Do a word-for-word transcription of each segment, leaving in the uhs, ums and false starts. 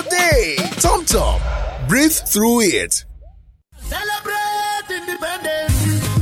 day. Tom Tom, breathe through it. Celebrate independence.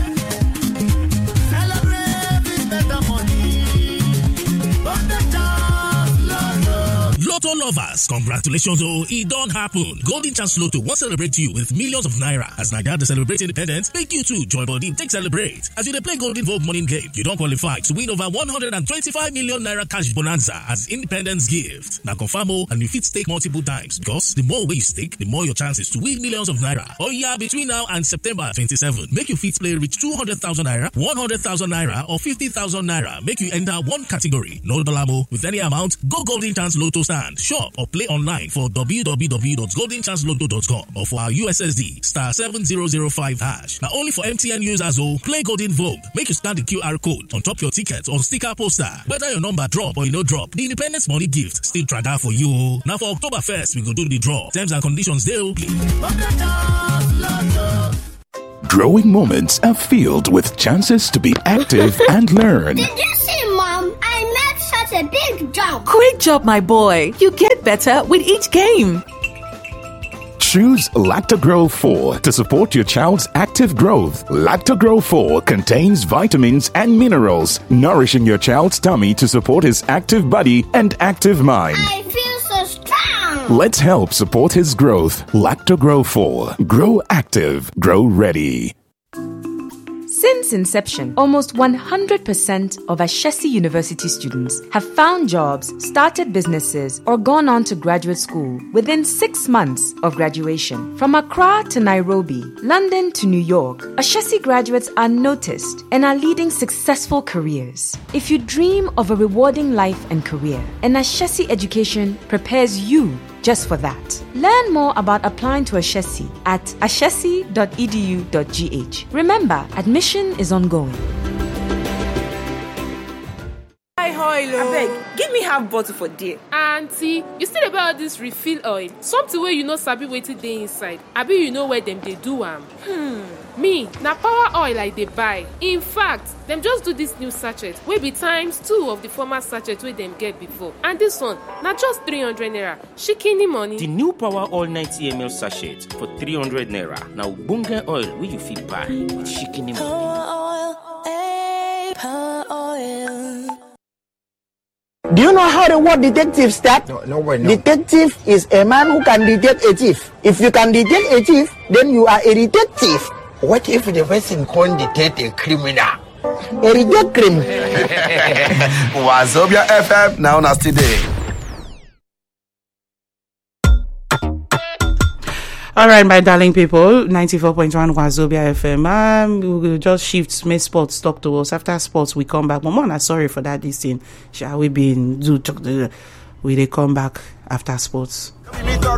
Celebrate with better money. But the chance, Lotto. Lotto lovers, congratulations, oh, it don't happen. Golden Chance Lotto won't celebrate you with millions of naira. As Naija to celebrate independence, make you too join body take celebrate. As you dey play Golden Vogue morning game, you don't qualify to win over one hundred twenty-five million naira cash bonanza as independence gift. Now confirm oh, and you fit stake multiple times because the more way you stake, the more your chances to win millions of naira. Oh yeah, between now and September twenty-seventh, make you fit play reach two hundred thousand naira, one hundred thousand naira, or fifty thousand naira. Make you enter one category. No dollar with any amount. Go Golden Chance Lotto stand, shop, or play online for w w w dot golden chance lotto dot com or for our U S S D star seven zero zero five hash. Now only for M T N users who play Golden Vogue. Make you scan the Q R code on top your ticket or sticker poster. Whether your number drop or you no drop, the Independence Money Gift still try that for you. Now for October first, we go do the draw. Terms and conditions they will Growing moments are filled with chances to be active and learn. Did you see, Mom? I made such a big jump. Great job, my boy. You get better with each game. Choose Lactogro four to support your child's active growth. Lactogro four contains vitamins and minerals, nourishing your child's tummy to support his active body and active mind. I feel so strong. Let's help support his growth. Lactogro four. Grow active. Grow ready. Since inception, almost one hundred percent of Ashesi University students have found jobs, started businesses, or gone on to graduate school within six months of graduation. From Accra to Nairobi, London to New York, Ashesi graduates are noticed and are leading successful careers. If you dream of a rewarding life and career, an Ashesi education prepares you just for that. Learn more about applying to Ashesi at ashesi dot e d u dot g h. Remember, admission is ongoing. Hi, oil. Abeg, give me half bottle for there. Auntie, you still dey buy all this refill oil? Something where you no sabi wetin dey inside. Abi you know where them dey do am? Hmm. Me, na power oil I dey buy. In fact, them just do this new sachet wey be times two of the former sachet wey them get before. And this one, na just three hundred naira. Shikini money. The new power oil ninety milliliters sachet for three hundred naira. Now ogbonge oil wey you fit buy with shikini money. Power oil, eh, power oil. Do you know how the word detective starts? No, no way, no. Detective is a man who can detect a thief. If you can detect a thief, then you are a detective. What if the person can't detect a criminal? A detective criminal. Wazobia F M, now nas today. All right, my darling people, ninety-four point one Wazobia F M. Um, we will just shift make sports talk to us. After sports, we come back. Mama, sorry for that. This thing, shall we be in do talk? We they come back after sports.